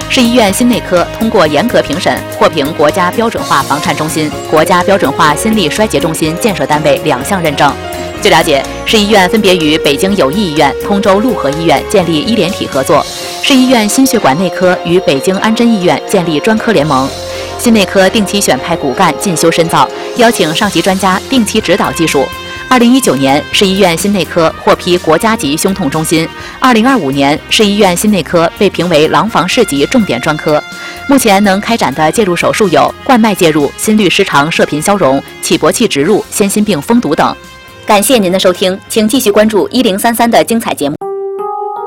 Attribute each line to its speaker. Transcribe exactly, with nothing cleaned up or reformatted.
Speaker 1: 市医院心内科通过严格评审，获评国家标准化房颤中心、国家标准化心力衰竭中心建设单位两项认证。据了解，市医院分别与北京友谊医院、通州陆河医院建立医联体合作，市医院心血管内科与北京安贞医院建立专科联盟。心内科定期选派骨干进修深造，邀请上级专家定期指导技术。二零一九年，市医院心内科获批国家级胸痛中心。二零二五年，市医院心内科被评为廊坊市级重点专科。目前能开展的介入手术有冠脉介入、心律失常射频消融、起搏器植入、先心病封堵等。感谢您的收听，请继续关注一零三三的精彩节目。